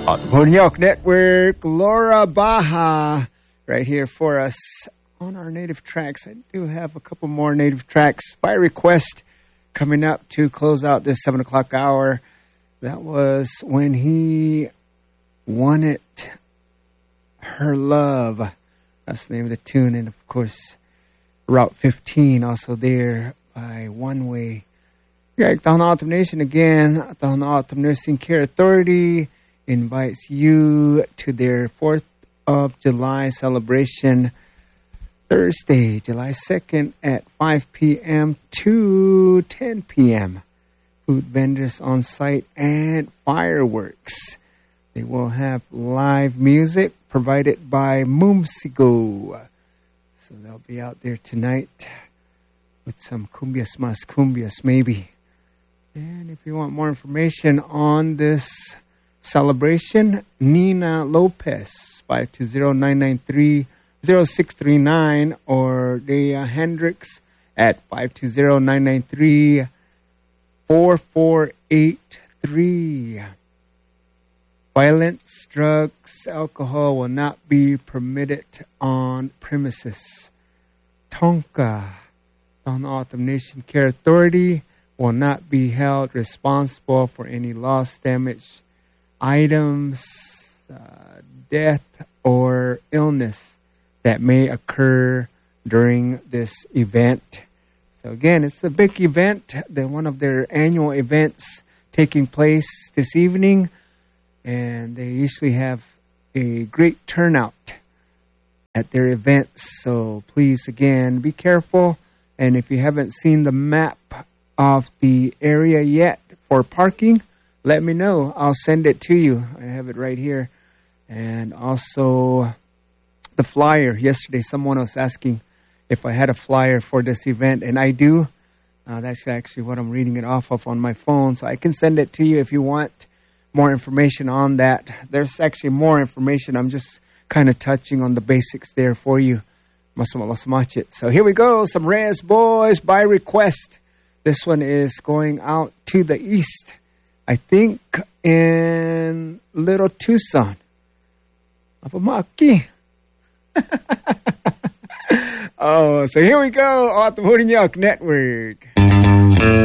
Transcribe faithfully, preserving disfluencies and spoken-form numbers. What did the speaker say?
Bonyok Network, Laura Baja, right here for us on our native tracks. I do have a couple more native tracks by request coming up to close out this seven o'clock hour. That was When He Wanted Her Love. That's the name of the tune. And, of course, Route fifteen, also there by One Way. Yeah, Tahun Autumn Nation again. Tahun Autumn Nursing Care Authority invites you to their fourth of July celebration Thursday, July second at five p.m. to ten p.m. Food vendors on site and fireworks. They will have live music provided by Mumsigo. So they'll be out there tonight with some cumbias mas cumbias maybe. And if you want more information on this celebration, Nina Lopez, five two zero, nine nine three, zero six three nine, or Dea Hendricks at five two zero, nine nine three, four four eight three. Violence, drugs, alcohol will not be permitted on premises. Tonka, Tahun Autumn Nation Care Authority, will not be held responsible for any loss, damage, items, uh, death, or illness that may occur during this event. So again, it's a big event. They're one of their annual events taking place this evening, and they usually have a great turnout at their events. So please, again, be careful. And if you haven't seen the map of the area yet for parking, let me know. I'll send it to you. I have it right here. And also the flyer. Yesterday someone was asking if I had a flyer for this event, and I do. Uh, that's actually what I'm reading it off of on my phone, so I can send it to you if you want more information on that. There's actually more information. I'm just kind of touching on the basics there for you. So here we go. Some Reyes Boys by request. This one is going out to the east, I think in Little Tucson. Apamaki. Oh, so here we go on the Bonyok Network.